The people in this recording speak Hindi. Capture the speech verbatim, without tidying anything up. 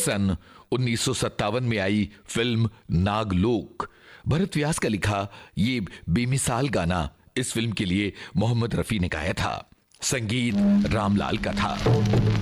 सन उन्नीस सौ सत्तावन में आई फिल्म नागलोक। भरत व्यास का लिखा ये बेमिसाल गाना इस फिल्म के लिए मोहम्मद रफी ने गाया था। संगीत रामलाल का था।